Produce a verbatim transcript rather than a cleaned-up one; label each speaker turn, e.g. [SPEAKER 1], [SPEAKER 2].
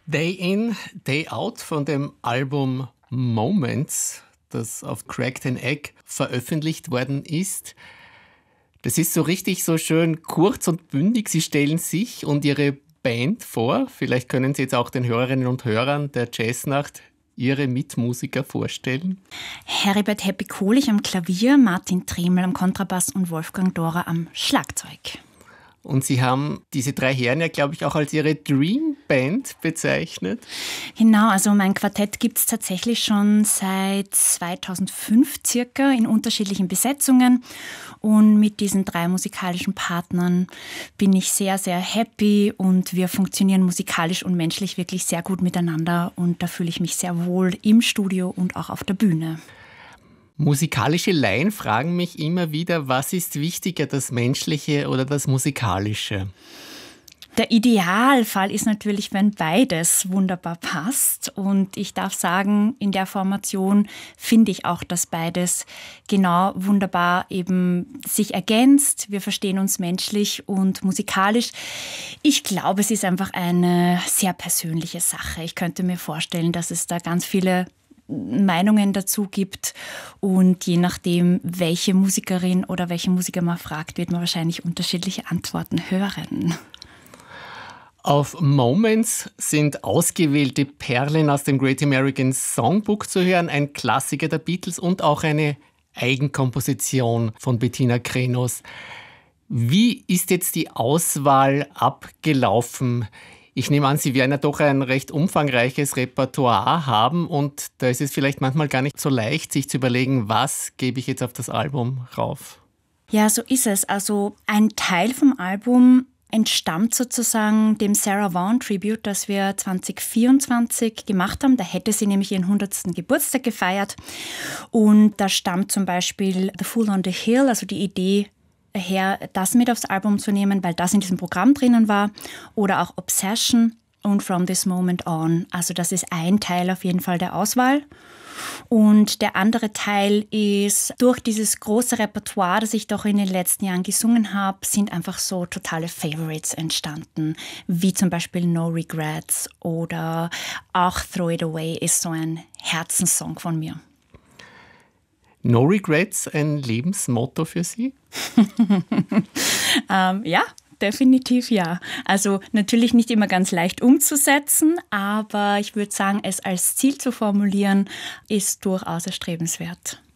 [SPEAKER 1] Day In, Day Out von dem Album Moments, das auf Cracked an Egg veröffentlicht worden ist. Das ist so richtig so schön kurz und bündig. Sie stellen sich und Ihre Band vor. Vielleicht können Sie jetzt auch den Hörerinnen und Hörern der Jazznacht Ihre Mitmusiker vorstellen.
[SPEAKER 2] Heribert Happy-Kohlich am Klavier, Martin Tremel am Kontrabass und Wolfgang Dorer am Schlagzeug.
[SPEAKER 1] Und Sie haben diese drei Herren ja, glaube ich, auch als Ihre Dream Band bezeichnet.
[SPEAKER 2] Genau, also mein Quartett gibt es tatsächlich schon seit zweitausendfünf circa in unterschiedlichen Besetzungen. Und mit diesen drei musikalischen Partnern bin ich sehr, sehr happy und wir funktionieren musikalisch und menschlich wirklich sehr gut miteinander. Und da fühle ich mich sehr wohl im Studio und auch auf der Bühne.
[SPEAKER 1] Musikalische Laien fragen mich immer wieder, was ist wichtiger, das Menschliche oder das Musikalische?
[SPEAKER 2] Der Idealfall ist natürlich, wenn beides wunderbar passt. Und ich darf sagen, in der Formation finde ich auch, dass beides genau wunderbar eben sich ergänzt. Wir verstehen uns menschlich und musikalisch. Ich glaube, es ist einfach eine sehr persönliche Sache. Ich könnte mir vorstellen, dass es da ganz viele Meinungen dazu gibt und je nachdem, welche Musikerin oder welche Musiker man fragt, wird man wahrscheinlich unterschiedliche Antworten hören.
[SPEAKER 1] Auf Moments sind ausgewählte Perlen aus dem Great American Songbook zu hören, ein Klassiker der Beatles und auch eine Eigenkomposition von Bettina Krenos. Wie ist jetzt die Auswahl abgelaufen? Ich nehme an, Sie werden ja doch ein recht umfangreiches Repertoire haben und da ist es vielleicht manchmal gar nicht so leicht, sich zu überlegen, was gebe ich jetzt auf das Album rauf.
[SPEAKER 2] Ja, so ist es. Also ein Teil vom Album entstammt sozusagen dem Sarah Vaughan Tribute, das wir zwanzig vierundzwanzig gemacht haben. Da hätte sie nämlich ihren hundertsten Geburtstag gefeiert und da stammt zum Beispiel The Fool on the Hill, also die Idee her, das mit aufs Album zu nehmen, weil das in diesem Programm drinnen war. Oder auch Obsession und From This Moment On. Also das ist ein Teil auf jeden Fall der Auswahl. Und der andere Teil ist, durch dieses große Repertoire, das ich doch in den letzten Jahren gesungen habe, sind einfach so totale Favorites entstanden. Wie zum Beispiel No Regrets oder auch Throw It Away ist so ein Herzenssong von mir.
[SPEAKER 1] No Regrets, ein Lebensmotto für Sie?
[SPEAKER 2] ähm, ja, definitiv ja. Also natürlich nicht immer ganz leicht umzusetzen, aber ich würde sagen, es als Ziel zu formulieren, ist durchaus erstrebenswert.